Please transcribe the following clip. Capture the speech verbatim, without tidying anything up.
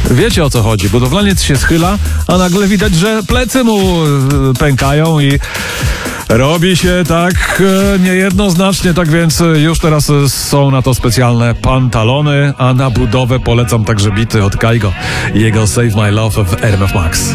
Wiecie, o co chodzi. Budowlaniec się schyla, a nagle widać, że plecy mu e, pękają i robi się tak e, niejednoznacznie. Tak więc już teraz są na to specjalne pantalony, a na budowę polecam także bity od Kaigo i jego Save My Love w R M F Max.